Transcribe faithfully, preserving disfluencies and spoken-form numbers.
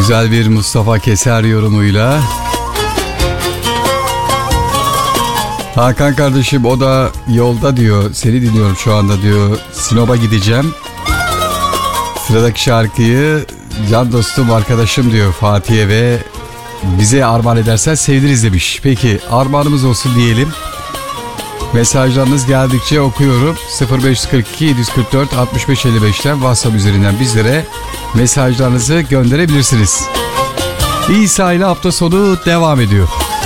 Güzel bir Mustafa Keser yorumuyla. Hakan kardeşim o da yolda diyor. Seni dinliyorum şu anda diyor. Sinop'a gideceğim. Sıradaki şarkıyı can dostum arkadaşım diyor Fatih'e ve bize armağan edersen seviniriz demiş. Peki armağanımız olsun diyelim. Mesajlarınız geldikçe okuyorum. sıfır beş kırk iki yedi kırk dört altmış beş elli beşten WhatsApp üzerinden bizlere mesajlarınızı gönderebilirsiniz. İsa ile hafta sonu devam ediyor.